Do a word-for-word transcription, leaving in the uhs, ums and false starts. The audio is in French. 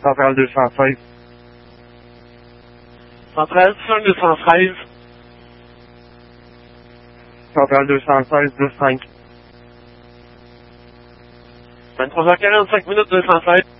Centrale deux cent seize. Centrale deux cent treize. Centrale deux cent seize, dix cinq. vingt-trois heures quarante-cinq minutes deux cent seize.